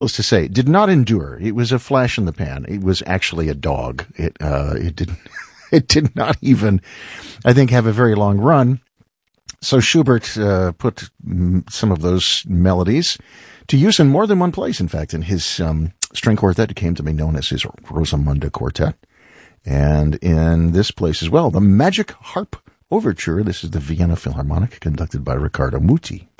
Needless to say, did not endure. It was a flash in the pan. It was actually a dog. It didn't. It did not even, I think, have a very long run. So Schubert put some of those melodies to use in more than one place. In fact, in his string quartet, it came to be known as his Rosamunde Quartet, and in this place as well, the Magic Harp Overture. This is the Vienna Philharmonic, conducted by Riccardo Muti.